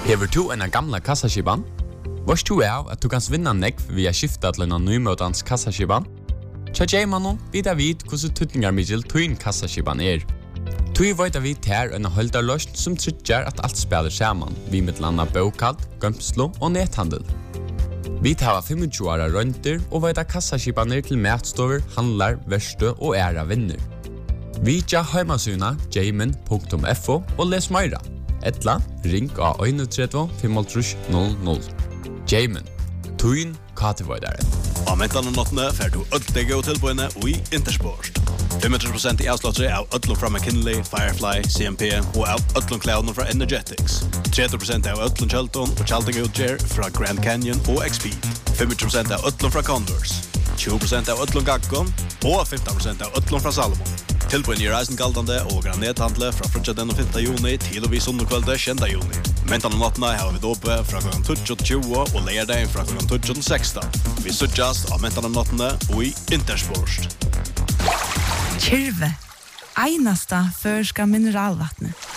Hever du en gamla kassaskipan? Vars du av at du kan vinna nekv via skifta til en nymøtans kassaskipan? Tja J-mannen vidar vid hvordan tutningar middel tuin kassaskipan Tui veit vi ter en holdarløst som tryggjar at alt spiller saman, vi med landa bokald, gømslo og nethandel. Vi tar 25 åra rønter og veit kassaskipaner til matstover, handlar, verste og æra vinner. Vi tja heimasuna jamin.fo og les meira. Etla, ring av 31 500. Jamin, tuin katevoidare. Av mentane nottene fer du ødlige og tilbøyene i Intersport. 25% i avslåttere av ødlom fra McKinley, Firefly, CMP og av ødlom klædene fra Energetics. 30% av ødlom Kjelton og Kjelting Utger fra Grand Canyon og XP. 25% av ødlom fra Condors. 20% av ødlom Gakkon og 15% av ødlom fra Salomon. Tilbøyene i reisen galdande og granethandle fra frutja den 5. juni til og vi sundekvelde 10. juni. Mentane nottene har vi dope fra kl. 20 og leierdagen fra kl. 16. Vi suttjast av mentane nottene og i Intersport. Kyrve, einasta førska mineralvattnet.